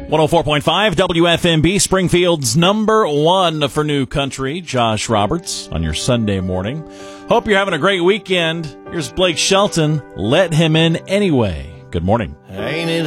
104.5 WFMB, Springfield's number one for new country. Josh Roberts on your Sunday morning. Hope you're having a great weekend. Here's Blake Shelton. Let him in anyway. Good morning. Ain't it